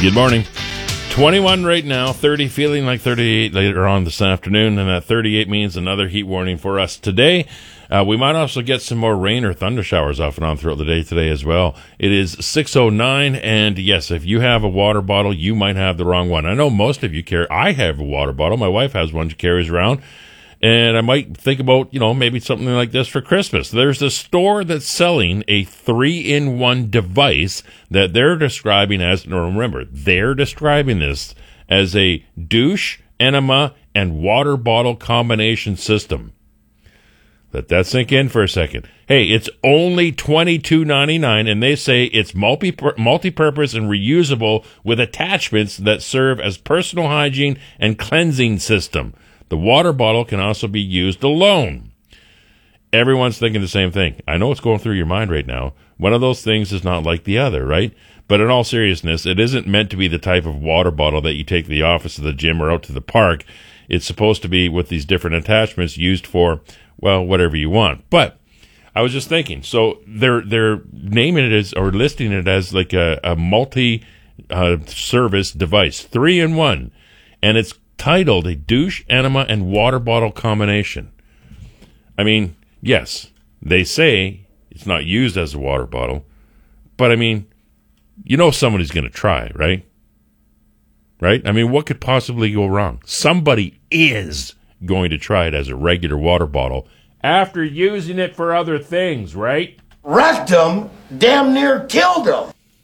Good morning. 21 right now, 30 feeling like 38 later on this afternoon, and that 38 means another heat warning for us today. We might also get some more rain or thunder showers off and on throughout the day today as well. It is 6:09, and yes, if you have a water bottle, you might have the wrong one. I know most of you carry. I have a water bottle. My wife has one she carries around, and I might think about, maybe something like this for Christmas. There's a store that's selling a 3-in-1 device that they're describing as, remember, they're describing this as a douche, enema, and water bottle combination system. Let that sink in for a second. Hey, it's only $22.99, and they say it's multi-purpose and reusable with attachments that serve as personal hygiene and cleansing system. The water bottle can also be used alone. Everyone's thinking the same thing. I know what's going through your mind right now. One of those things is not like the other, right? But in all seriousness, it isn't meant to be the type of water bottle that you take to the office or the gym or out to the park. It's supposed to be with these different attachments used for, well, whatever you want. But I was just thinking, so they're naming it as, or listing it as like a multi-service device, 3-in-1, and it's titled a douche, enema, and water bottle combination. I mean, yes, they say it's not used as a water bottle, but I mean, somebody's going to try, right? Right? I mean, what could possibly go wrong? Somebody is going to try it as a regular water bottle after using it for other things, right? Wrecked them, damn near killed them.